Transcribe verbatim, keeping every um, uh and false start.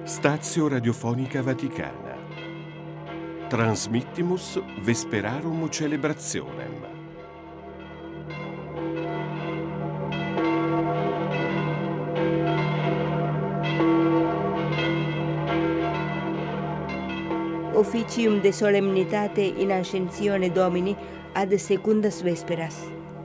Stazio Radiofonica Vaticana. Transmittimus Vesperarum Celebrationem. Officium de solemnitate in ascensione Domini ad secundas vesperas.